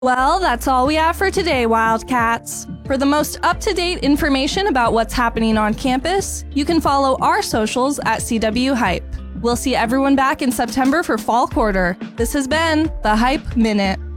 Well, that's all we have for today, Wildcats. For the most up-to-date information about what's happening on campus, you can follow our socials at CW Hype. We'll see everyone back in September for fall quarter. This has been the Hype Minute.